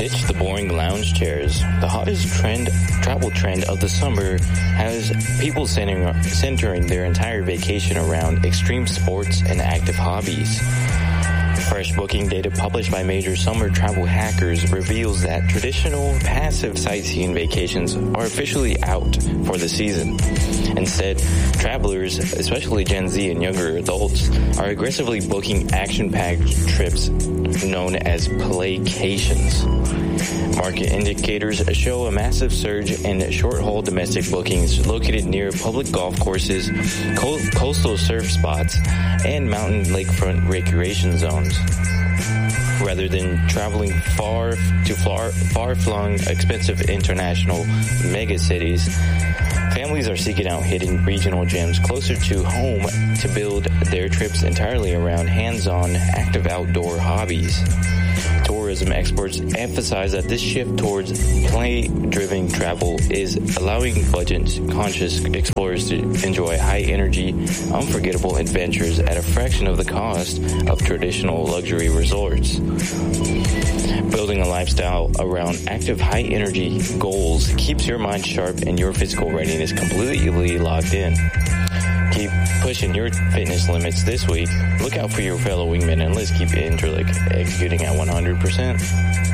Ditch the boring lounge chairs. The hottest travel trend of the summer has people centering their entire vacation around extreme sports and active hobbies. Fresh booking data published by major summer travel hackers reveals that traditional passive sightseeing vacations are officially out for the season. Instead, travelers, especially Gen Z and younger adults, are aggressively booking action-packed trips known as playcations. Market indicators show a massive surge in short-haul domestic bookings located near public golf courses, coastal surf spots, and mountain lakefront recreation zones. Rather than traveling far-flung, expensive international megacities, families are seeking out hidden regional gems closer to home to build their trips entirely around hands-on, active outdoor hobbies. Tourism experts emphasize that this shift towards play-driven travel is allowing budget-conscious explorers to enjoy high-energy, unforgettable adventures at a fraction of the cost of traditional luxury resorts. Building a lifestyle around active, high-energy goals keeps your mind sharp and your physical readiness completely locked in. Keep pushing your fitness limits this week. Look out for your fellow wingmen and let's keep Interlic executing at 100%.